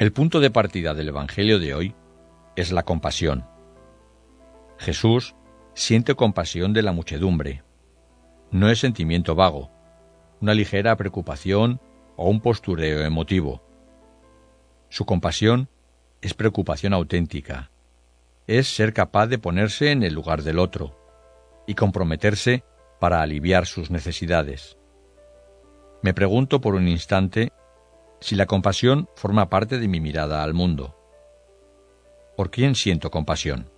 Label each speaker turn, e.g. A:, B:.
A: El punto de partida del Evangelio de hoy es la compasión. Jesús siente compasión de la muchedumbre. No es sentimiento vago, una ligera preocupación o un postureo emotivo. Su compasión es preocupación auténtica. Es ser capaz de ponerse en el lugar del otro y comprometerse para aliviar sus necesidades. Me pregunto por un instante si la compasión forma parte de mi mirada al mundo. ¿Por quién siento compasión?